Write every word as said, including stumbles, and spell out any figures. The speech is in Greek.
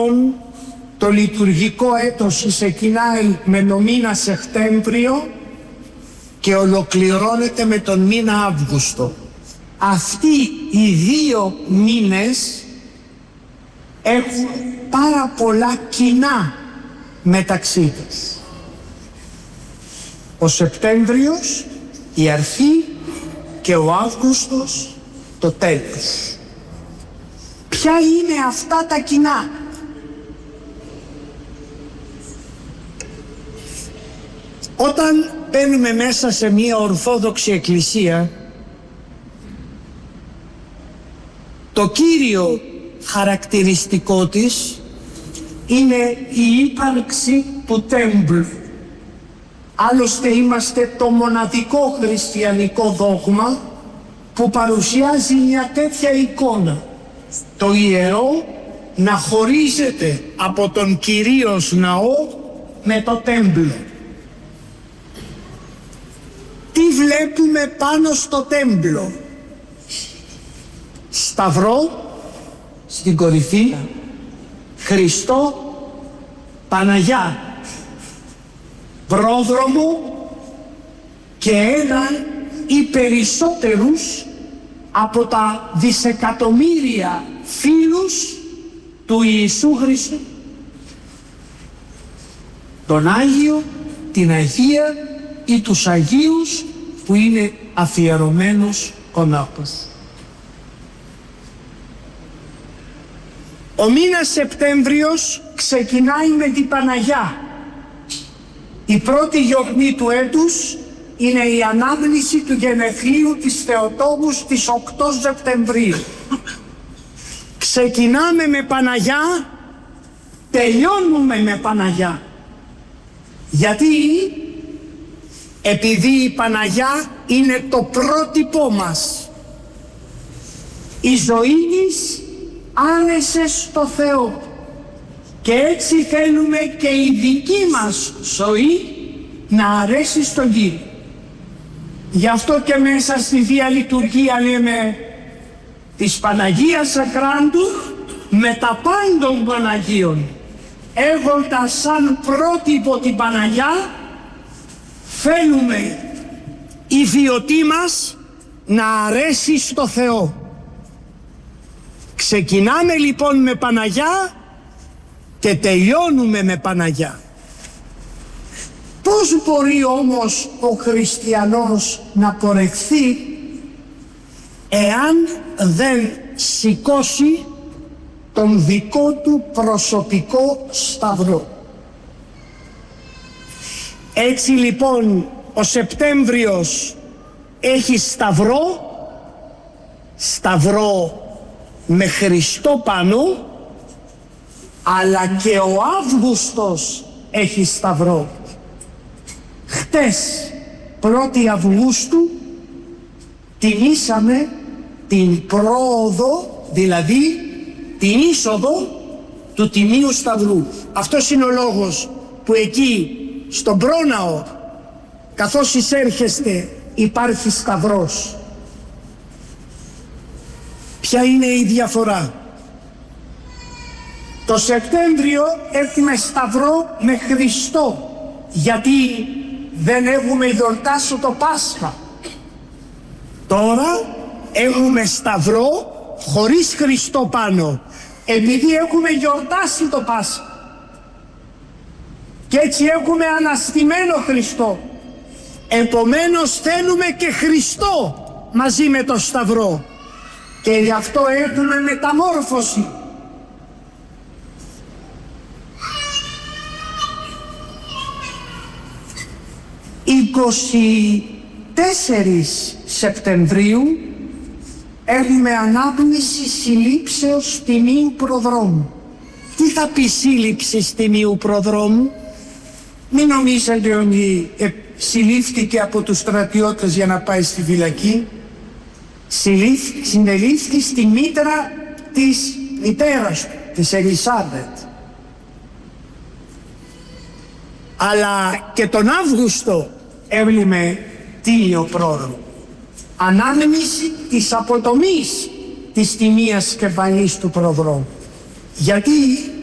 Το λειτουργικό έτος ξεκινάει με το μήνα Σεπτέμβριο και ολοκληρώνεται με τον μήνα Αύγουστο. Αυτοί οι δύο μήνες έχουν πάρα πολλά κοινά μεταξύ τους. Ο Σεπτέμβριος η αρχή και ο Αύγουστος το τέλος. Ποια είναι αυτά τα κοινά? Όταν μπαίνουμε μέσα σε μια ορθόδοξη εκκλησία, το κύριο χαρακτηριστικό της είναι η ύπαρξη του τέμπλου. Άλλωστε είμαστε το μοναδικό χριστιανικό δόγμα που παρουσιάζει μια τέτοια εικόνα. Το ιερό να χωρίζεται από τον κυρίως ναό με το τέμπλο. Τι βλέπουμε πάνω στο τέμπλο? Σταυρό στην κορυφή, Χριστό, Παναγιά, πρόδρομο και έναν ή περισσότερους από τα δισεκατομμύρια φίλους του Ιησού Χριστού. Τον Άγιο, την Αγία ή τους Αγίους που είναι αφιερωμένος ο ναός. Ο μήνας Σεπτέμβριος ξεκινάει με την Παναγιά. Η πρώτη γιορτή του έτους είναι η ανάμνηση του γενεθλίου της Θεοτόκου στις οκτώ Σεπτεμβρίου. Ξεκινάμε με Παναγιά, τελειώνουμε με Παναγιά. Γιατί? Επειδή η Παναγιά είναι το πρότυπό μας. Η ζωή της άρεσε στο Θεό και έτσι θέλουμε και η δική μας ζωή να αρέσει στον Κύριο. Γι' αυτό και μέσα στη Θεία Λειτουργία λέμε της Παναγίας Ακράντου με τα πάντων Παναγίων, έχοντας σαν πρότυπο την Παναγιά, θέλουμε η βιωτή μας να αρέσει στο Θεό. Ξεκινάμε λοιπόν με Παναγιά και τελειώνουμε με Παναγιά. Πώς μπορεί όμως ο χριστιανός να πορευθεί εάν δεν σηκώσει τον δικό του προσωπικό σταυρό? Έτσι λοιπόν ο Σεπτέμβριος έχει σταυρό, σταυρό με Χριστό πάνω, αλλά και ο Αύγουστος έχει σταυρό. Χτες, πρώτη Αυγούστου, τιμήσαμε την πρόοδο, δηλαδή την είσοδο του Τιμίου Σταυρού. Αυτός είναι ο λόγος που εκεί στον πρόναο, καθώς εισέρχεστε, υπάρχει σταυρός. Ποια είναι η διαφορά? Το Σεπτέμβριο έχουμε σταυρό με Χριστό, γιατί δεν έχουμε γιορτάσει το Πάσχα. Τώρα έχουμε σταυρό χωρίς Χριστό πάνω, επειδή έχουμε γιορτάσει το Πάσχα. Και έτσι έχουμε αναστημένο Χριστό. Επομένως θέλουμε και Χριστό μαζί με το σταυρό. Και γι' αυτό έχουμε μεταμόρφωση. είκοσι τέσσερις Σεπτεμβρίου έχουμε ανάπνευση συλλήψεως Τιμίου Προδρόμου. Τι θα πει σύλληψη Τιμίου Προδρόμου? Μην νομίζετε ότι ε, συλλήφθηκε από τους στρατιώτες για να πάει στη φυλακή. Συνελήφθη στη μήτρα της μητέρας του, της Ελισάβετ. Αλλά και τον Αύγουστο έβλημε τίμιο πρόδρομο. Ανάμνηση της αποτομής της τιμίας και πανής του προδρόμου. Γιατί